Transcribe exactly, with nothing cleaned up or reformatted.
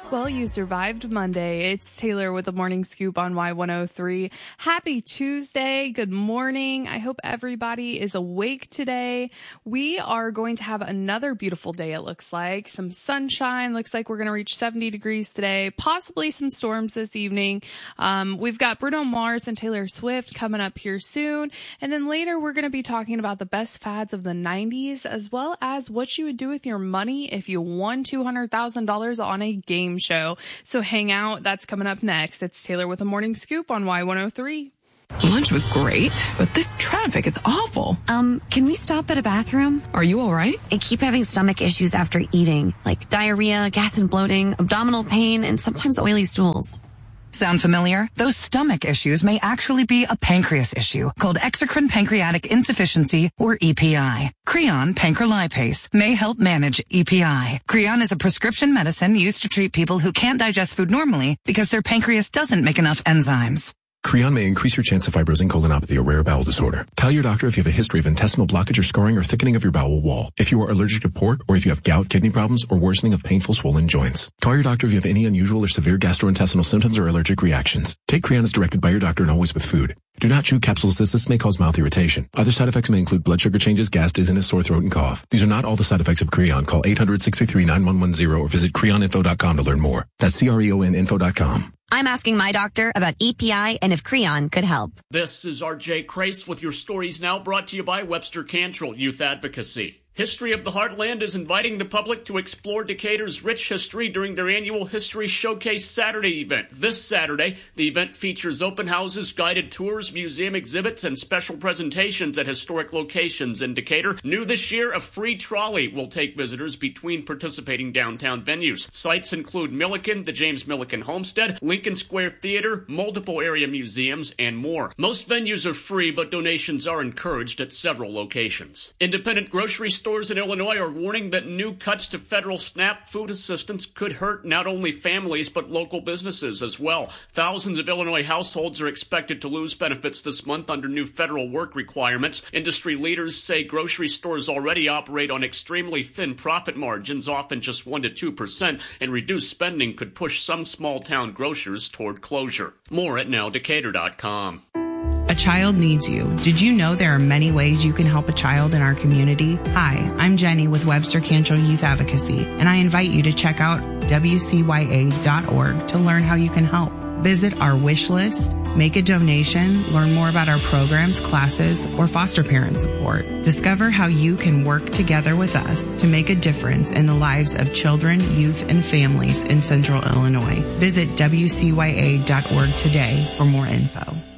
Well, you survived Monday. It's Taylor with the Morning Scoop on Y one oh three. Happy Tuesday. Good morning. I hope everybody is awake today. We are going to have another beautiful day, it looks like. Some sunshine. Looks like we're going to reach seventy degrees today. Possibly some storms this evening. Um, we've got Bruno Mars and Taylor Swift coming up here soon. And then later we're going to be talking about the best fads of the nineties, as well as what you would do with your money if you won two hundred thousand dollars on a game show. So hang out. That's coming up next. It's Taylor with the Morning Scoop on Y one oh three. Lunch was great, but this traffic is awful. Um, can we stop at a bathroom? Are you all right? I keep having stomach issues after eating, like diarrhea, gas and bloating, abdominal pain, and sometimes oily stools. Sound familiar? Those stomach issues may actually be a pancreas issue called exocrine pancreatic insufficiency, or E P I. Creon pancrelipase may help manage E P I. Creon is a prescription medicine used to treat people who can't digest food normally because their pancreas doesn't make enough enzymes. Creon may increase your chance of fibrosing colonopathy, a rare bowel disorder. Tell your doctor if you have a history of intestinal blockage or scarring or thickening of your bowel wall, if you are allergic to pork, or if you have gout, kidney problems, or worsening of painful swollen joints. Call your doctor if you have any unusual or severe gastrointestinal symptoms or allergic reactions. Take Creon as directed by your doctor and always with food. Do not chew capsules as this may cause mouth irritation. Other side effects may include blood sugar changes, gas, dizziness, sore throat, and cough. These are not all the side effects of Creon. Call eight hundred, six three three, nine one one zero or visit creon info dot com to learn more. That's C R E O N info dot com. I'm asking my doctor about E P I and if Creon could help. This is R J Crace with your stories now, brought to you by Webster Cantrell Youth Advocacy. History of the Heartland is inviting the public to explore Decatur's rich history during their annual History Showcase Saturday event. This Saturday, the event features open houses, guided tours, museum exhibits, and special presentations at historic locations in Decatur. New this year, a free trolley will take visitors between participating downtown venues. Sites include Milliken, the James Milliken Homestead, Lincoln Square Theater, multiple area museums, and more. Most venues are free, but donations are encouraged at several locations. Independent grocery stores Stores in Illinois are warning that new cuts to federal SNAP food assistance could hurt not only families but local businesses as well. Thousands of Illinois households are expected to lose benefits this month under new federal work requirements. Industry leaders say grocery stores already operate on extremely thin profit margins, often just one to two percent, and reduced spending could push some small-town grocers toward closure. More at now decatur dot com. A child needs you. Did you know there are many ways you can help a child in our community? Hi, I'm Jenny with Webster Cantrell Youth Advocacy, and I invite you to check out W C Y A dot org to learn how you can help. Visit our wish list, make a donation, learn more about our programs, classes, or foster parent support. Discover how you can work together with us to make a difference in the lives of children, youth, and families in Central Illinois. Visit W C Y A dot org today for more info.